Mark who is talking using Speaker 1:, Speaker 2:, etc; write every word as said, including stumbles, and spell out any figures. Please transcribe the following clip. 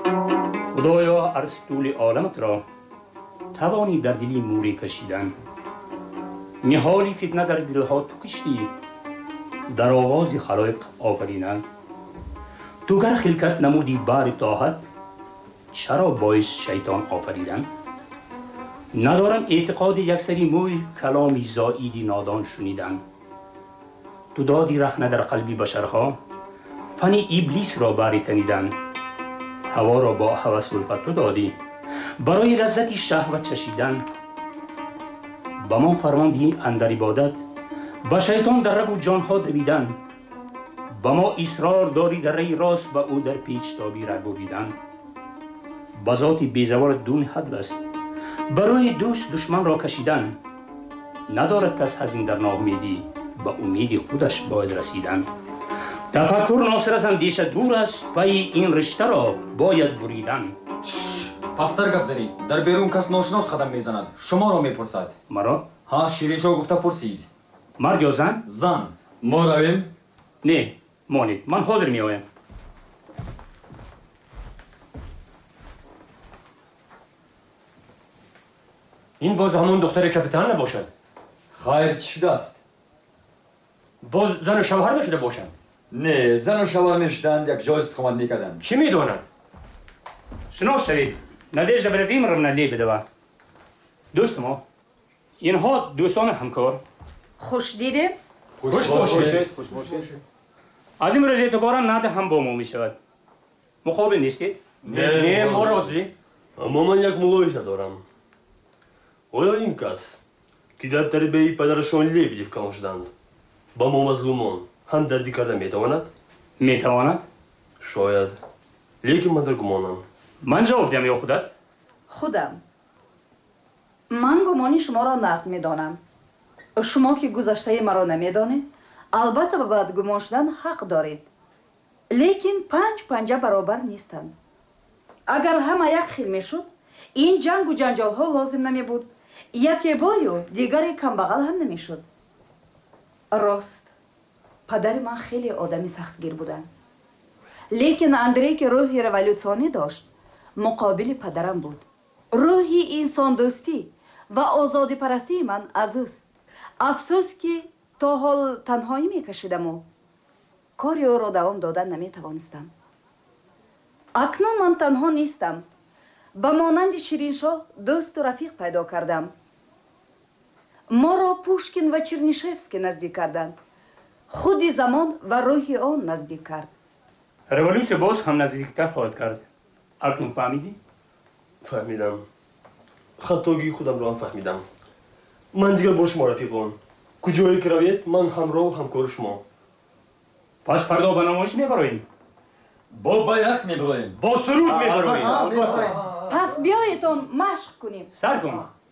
Speaker 1: خدایا عرض طول عالمت را توانی در دلی موری کشیدن. نهالی فتنه در دلها تو کشتی، در آغاز خلایق آفرینن. تو گر خلقت نمودی بار طاعت، چرا باعث شیطان آفریدن؟ ندارم اعتقاد یکسری موی کلامی زائیدی نادان شنیدن. تو دادی رخنه در قلبی بشرها، فن ابلیس را باری تنیدن. هوا را با هوس الفت تو دادی برای لذت شهوت چشیدن. با ما فرماندی اندر عبادت، با شیطان در رگ و جانها دویدن. با ما اصرار داری در ری راست، با او در پیچ تابی رگ بریدن. با ذات بیزوار دون حد است برای دوست دشمن را کشیدن. ندارد کس حزین در ناامیدی، با امید خودش باید رسیدن. تفکر ناصر از اندیشه دور است، پای این رشته را باید بریدن.
Speaker 2: پستر گپ زنید. در بیرون کس ناشناس قدم میزند، شما را میپرسد.
Speaker 1: مرا؟
Speaker 2: ها، شیرینشاه گفته پرسید.
Speaker 1: مرد یا زن؟
Speaker 2: زن. ما رویم؟
Speaker 1: نه، مانید، من حاضر میآیم. این باز همون دختر کپیتان نباشد؟
Speaker 3: خیر چی شده است؟
Speaker 1: باز زن و شوهر نشده باشند؟
Speaker 3: نه، زن و شوهر میشدند، یک جای استخوان میکردند.
Speaker 1: کی میداند؟ شناس شوید، ندیجده بردیم رو ندی بدوه. دوست ما، اینها دوستان همکار.
Speaker 4: خوش دیدیم؟
Speaker 1: خوش باشید. از این روز اعتبارا نده هم با ما می شود. مقابل نیستید؟
Speaker 5: نه،
Speaker 1: نه، ما راضی.
Speaker 5: اما من یک ملاحظه دارم. آیا این کس که در تربیت پدرشان لیب دیفکان شدند با ما مظلومان همدردی کرده میتواند؟
Speaker 1: میتواند؟
Speaker 5: شاید، لیکن من در گمانم.
Speaker 1: من جواب دهم یا خودت؟
Speaker 4: خودم. من گمانی شما را نقض میدانم. شما که گذشته مرا نمیدانید، البته به بدگمان شدن حق دارید. لیکن پنج پنجه برابر نیستند. اگر همه یک خیل میشد، این جنگ و جنجال ها لازم نمی بود. یکی بایو دیگری کمبغل هم نمیشد. راست، پدر من خیلی آدمی سختگیر بودن. لیکن اندری که روحی رولوسیونی داشت، مقابل پدرم بود. روحی انسان دوستی و آزادی پرستی من از اوست. افسوس که تا حال تنهایی میکشیدم و کاری او را دوام دادن نمیتوانستم. اکنون من تنها نیستم. به مانند شیرینشاه دوست و رفیق پیدا کردم. ما را پوشکین و چرنیشفسکی نزدیک کردند. خود زمان و روح آن نزدیک کرد.
Speaker 1: رولوسیون باز هم نزدیکتر خواهد کرد. اکنون فهمیدی؟
Speaker 5: فهمیدم. خطاگی خودم را هم فهمیدم. من دیگر با شما رفیقان. کجایی که روید من همراه و همکار شما.
Speaker 1: پس فردا به نمایش میبراییم.
Speaker 3: با بیعت میبراییم.
Speaker 1: با سرود میبراییم.
Speaker 4: پس بیایتان مشق کنیم.
Speaker 1: سر کن.